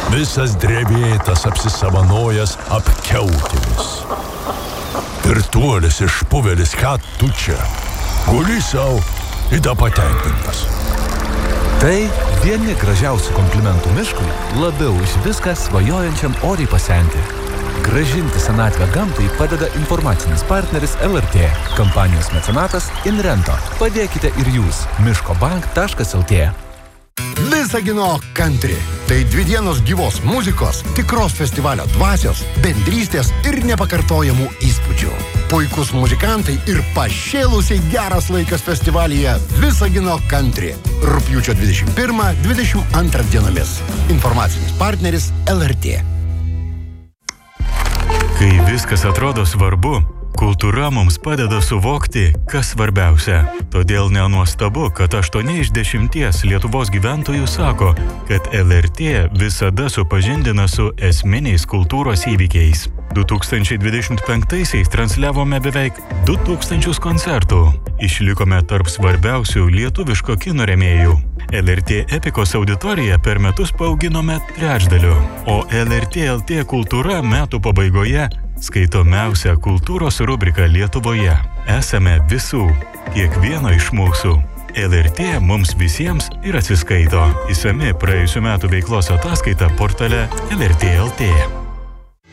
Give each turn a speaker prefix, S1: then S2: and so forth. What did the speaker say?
S1: visas drevėtas apsisavanojęs apkiautėmis. Pirtuolis išpuvelis, ką tu čia? Guli sau ir patenkintas.
S2: Tai vieni gražiausių komplimentų miškui, labiau už viską svajojančiam oriai pasenti. Grąžinti senatvę gamtai padeda informacinis partneris LRT, kampanijos mecenatas Inrento. Padėkite ir jūs, miškobank.lt.
S3: Visagino country. Tai 2 dienos gyvos muzikos, tikros festivalio dvasios, bendrystės ir nepakartojamų įspūdžių. Puikus muzikantai ir pašėlusiai geras laikas festivalyje Visagino country. Rugpjūčio 21-22 dienomis. Informacinis partneris LRT.
S4: Kai viskas atrodo svarbu, kultūra mums padeda suvokti, kas svarbiausia. Todėl nenuostabu, kad 8 iš 10 Lietuvos gyventojų sako, kad LRT visada supažindina su esminiais kultūros įvykiais. 2025-aisiais transliavome beveik 2000 koncertų. Išlikome tarp svarbiausių lietuviško kino rėmėjų. LRT Epikos auditoriją per metus paauginome 3/3, o LRT LT kultūra metų pabaigoje skaitomiausia kultūros rubrika Lietuvoje. Esame visų, kiekvieno iš mūsų. LRT mums visiems ir atsiskaito. Išsami praėjusių metų veiklos ataskaita portale LRT LT.